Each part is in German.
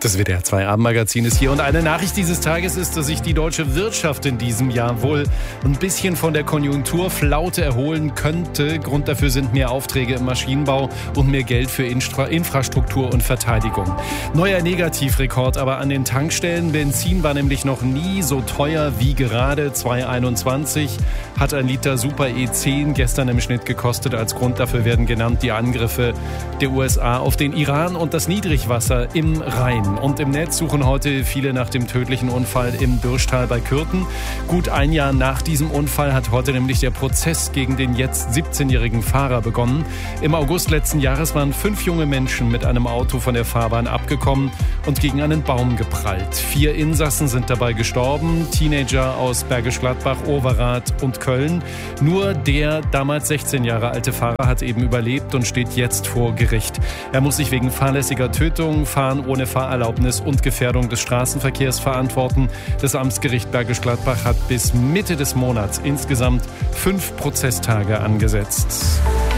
Das WDR 2 Abendmagazin ist hier und eine Nachricht dieses Tages ist, dass sich die deutsche Wirtschaft in diesem Jahr wohl ein bisschen von der Konjunkturflaute erholen könnte. Grund dafür sind mehr Aufträge im Maschinenbau und mehr Geld für Infrastruktur und Verteidigung. Neuer Negativrekord aber an den Tankstellen. Benzin war nämlich noch nie so teuer wie gerade. 2,21 hat ein Liter Super E10 gestern im Schnitt gekostet. Als Grund dafür werden genannt die Angriffe der USA auf den Iran und das Niedrigwasser im Rhein. Und im Netz suchen heute viele nach dem tödlichen Unfall im Bürschtal bei Kürten. Gut ein Jahr nach diesem Unfall hat heute nämlich der Prozess gegen den jetzt 17-jährigen Fahrer begonnen. Im August letzten Jahres waren 5 junge Menschen mit einem Auto von der Fahrbahn abgekommen und gegen einen Baum geprallt. 4 Insassen sind dabei gestorben, Teenager aus Bergisch Gladbach, Overath und Köln. Nur der damals 16 Jahre alte Fahrer hat eben überlebt und steht jetzt vor Gericht. Er muss sich wegen fahrlässiger Tötung, Fahren ohne Fahrerlaubnis und Gefährdung des Straßenverkehrs verantworten. Das Amtsgericht Bergisch Gladbach hat bis Mitte des Monats insgesamt 5 Prozesstage angesetzt.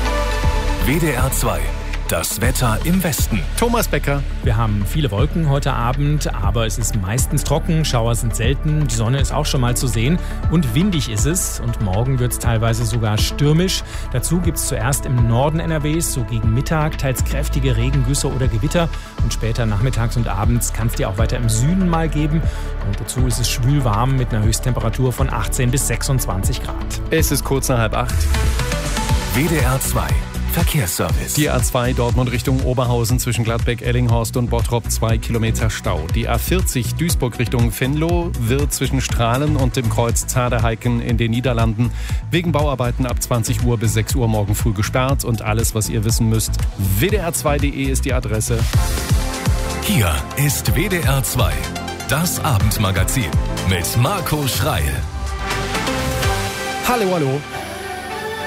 WDR 2. Das Wetter im Westen. Thomas Becker. Wir haben viele Wolken heute Abend, aber es ist meistens trocken, Schauer sind selten, die Sonne ist auch schon mal zu sehen und windig ist es und morgen wird es teilweise sogar stürmisch. Dazu gibt es zuerst im Norden NRWs so gegen Mittag teils kräftige Regengüsse oder Gewitter und später nachmittags und abends kann es die auch weiter im Süden mal geben und dazu ist es schwül warm mit einer Höchsttemperatur von 18 bis 26 Grad. Es ist kurz nach 7:30. WDR 2. Verkehrsservice. Die A2 Dortmund Richtung Oberhausen zwischen Gladbeck, Ellinghorst und Bottrop 2 Kilometer Stau. Die A40 Duisburg Richtung Venlo wird zwischen Strahlen und dem Kreuz Zaderheiken in den Niederlanden wegen Bauarbeiten ab 20 Uhr bis 6 Uhr morgen früh gesperrt. Und alles, was ihr wissen müsst, wdr2.de ist die Adresse. Hier ist WDR 2, das Abendmagazin mit Marco Schreil. Hallo, hallo.